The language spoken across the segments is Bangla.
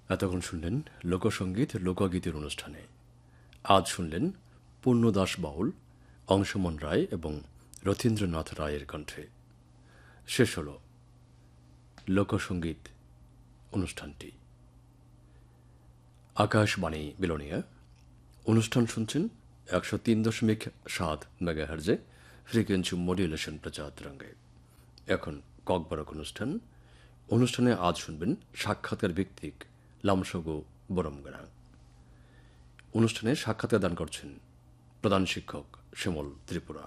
এতক্ষণ শুনলেন লোকসঙ্গীত লোকগীতের অনুষ্ঠানে। আজ শুনলেন পূর্ণদাস বাউল, অংশমন রায় এবং রথীন্দ্রনাথ রায়ের কণ্ঠে। শেষ হল লোকসঙ্গীত অনুষ্ঠানটি। আকাশবাণী বিলোনিয়া অনুষ্ঠান শুনছেন 103.7 মেগাহার্জে ফ্রিকোয়েন্সি মডুলেশন প্রচার তরঙ্গে। এখন ককবরক অনুষ্ঠানে আজ শুনবেন সাক্ষাৎকার ভিত্তিক লামসগো বরমগড়া। অনুষ্ঠানে সাক্ষাৎকার দান করছেন প্রধান শিক্ষক শ্যামল ত্রিপুরা।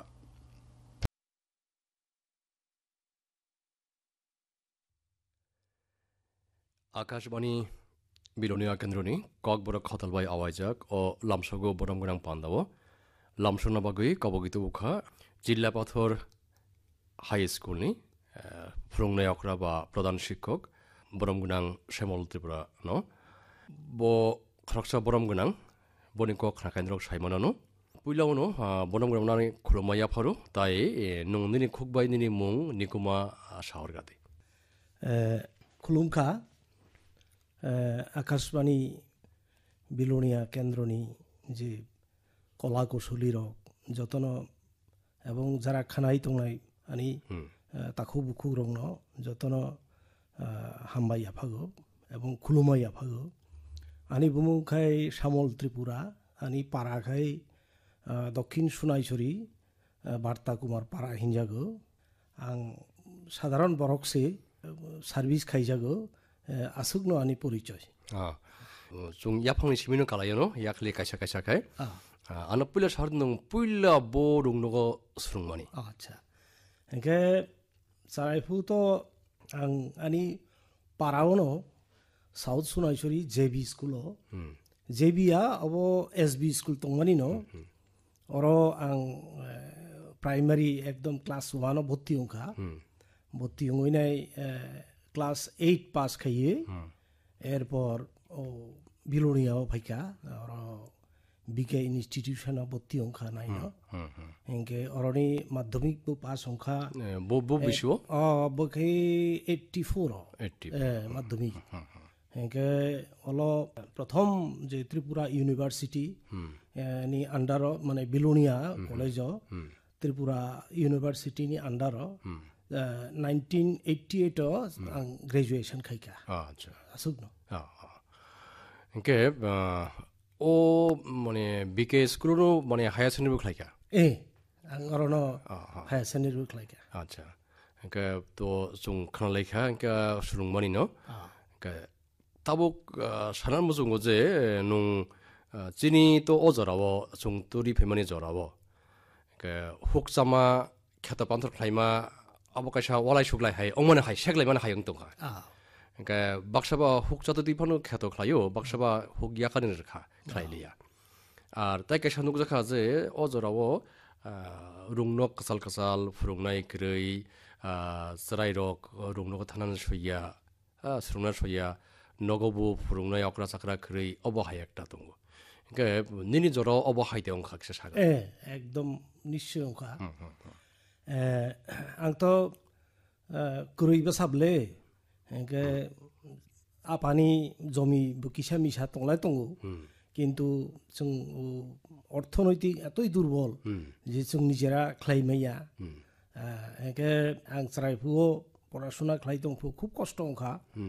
আকাশবাণী বিলোনিয়া কেন্দ্রনি ককবরক খতালবাই আওয়াইজাক ও লামসগো বরমগড়াং পান্দাও লামসনাবাগৈ কবগিত উখা জিল্লা পাথর হাই স্কুলনি ফ্রংনাই অকরা বা প্রধান শিক্ষক বরমগোনাং শ্যামল ত্রিপুরা ন ব খরকসা বরমগোনাং বনিক খানাকাইন্দ্রক সাইমানানো পুইলাওনো বরমগোনাং নানি খুলমাইয়া ফারো তাই নং নিনি খুকবাই নিনি মুং নিকুমা শহর গাতে খুলুমখা আকাশবাণী বিলোনিয়া কেন্দ্রনি যে কলা কৌশলী রক যতন এবং যারা খানাই তংনাই আনি তাকু বুকু রংন যতন হামবাই আফাগো এবং খুলুমাই আফাগো আনি বুমুখাই শ্যামল ত্রিপুরা আনি পাড়াখাই দক্ষিণ সুনাইছড়ি বার্তা কুমার পাড়া হিনজাগো আং সাধারণ বরকসে সার্ভিস খাইজাগো আসুকনো আনি পরিচয় जों याफांनि सिमिनो कालायनो याखले कायसा कायसा खाय आनो पुइला शहर दं पुइला बोरुं नगो सुरुंमानि আচ্ছা একে সারাইফু তো আং আনি পারাওনো south সুনাইছড়ি JB school জেবিয়া of SB school তংমানি ন অর আং প্রাইমারি একদম ক্লাস 1 ভর্তি হংখা ভর্তি হইনাই ক্লাস 8 পাস খাইয়ে এরপর ও বিলোনিয়াও ফাইকা আর বিকে ইনস্টিটিউশন ভর্তি হংখা নাই ন এনকে অরনি মাধ্যমিক পাস হংখা বো বিশো বকে 84 মাধ্যমিক এনকে অল প্রথম যে ত্রিপুরা ইউনিভার্সিটি নি আন্ডার মানে বিলোনিয়া কলেজ ত্রিপুরা ইউনিভার্সিটি নি আন্ডার 1988 আং গ্রাজুয়েশন খাইকা আচ্ছা আসুক ন এনকে ও মানে বিকে স্কুলৰো মানে হায়াৰ সেকেন্ডাৰী খাইকা আং অরনো হায়ার সেকেন্ডারি খাইকা আচ্ছা এনকে তো जों খানালাইখা এনকে সুরুংমানি ন এনকে তাবুক সানান মুজুঙ্গো যে নুং চিনি তো অজরাবো जों তুরি ফেমানি জরাবো এনকে হুকজামা খেতা পান্থর খাইমা আবকাইসা ওয়ালাই সুগলাই হাই অংমানে হাই সেগলাই মানে হাইং তংখা এনকে বাক্সাবা হুক জাতো দিফানো খেত খাইও বাক্সাবা হুক ইয়াকানি রেখা খাইলিয়া আর তাই কাইসা নুক জাখা যে অজরাবো রুংনক কাসাল কাসাল ফুরুংনাই গ্রৈ জরাইরক রুংনক থানান সইয়া সুরুংনা সইয়া নগবু ফুরুংনাই অকরা চাকরা গ্রৈ অবহাই একটা দङ এনকে নিনি জরাও অবহাইতে অংখা কিসা সাগা একদম নিশ্চয় অংখা আং তো গ্রৈবা সাবলে এনকে আপানি জমি কিসা মিসা তংলাই তঙ্গো কিন্তু जों অর্থনৈতিক এতই দুর্বল যে जों নিজেরা খাইমাইয়া একে আং সারাইফুও পড়াশোনা খাই দংফু খুব কষ্ট অংখা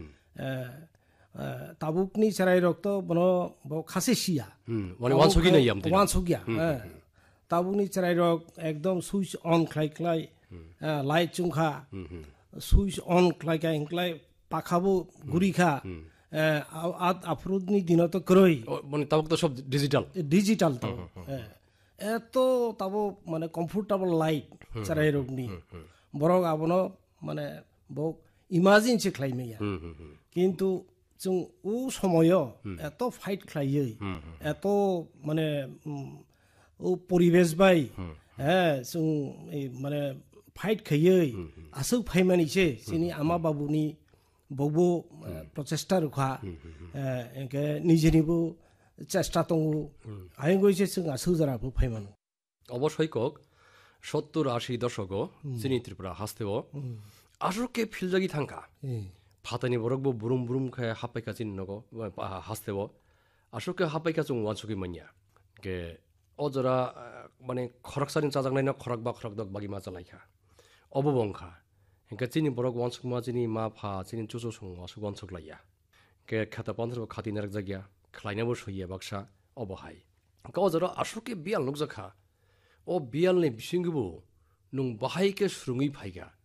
তাবুকনি সারাই রক্ত বন খাসে সিয়া ওয়ানসগিয়া তাবুকনি সারাই রক একদম সুইচ অন খাই খাই লাইট চুংখা সুইচ অন খাই খাই খাই পাখাবো গুরিখা আফরুদনি দিনত ক্রই মানে তাবুক তো সব ডিজিটাল তো এত তাবো মানে কমফোর্টেবল লাইট চারাই রগনি বরং আবনো মানে বক ইমাজিনসে খাইমাইয়া কিন্তু जों ও সময় এত ফাইট খাইयै এত মানে ও পরিবেশ বাই जों মানে ফাইট খাইयै আসু ফাইমানিছে সিনি আমা বাবুনি ববো প্রচেষ্টা রখা এনকে নিজেনিবো চেষ্টা দङ আইন গইছে जों আসুজারাবো ফাইমান অবশ্যই কক 70-80 দশক চিনি ত্রিপুরা হাসতেও আসরকে ফিলজাগি থাঙ্কা 파다니 버럭보 부름부름 카 하빠이까지 너고 하스테워 아쇼케 하빠이까 좀 완숙이 뭐냐 게 어저라 만에 커락사린 짜장라이나 커락바 커락덕 바기 맞아라이카 어버벙카 그러니까 진이 버럭 완숙 마진이 마파 진이 조조송 와수 완숙라이야 게 카타 번트로 카디나락 자기야 클라이너버 쇼이야 박사 어버하이 그러니까 어저라 아쇼케 비알 녹자카 어 비알네 비싱그부 농 바하이케 수릉이 파이가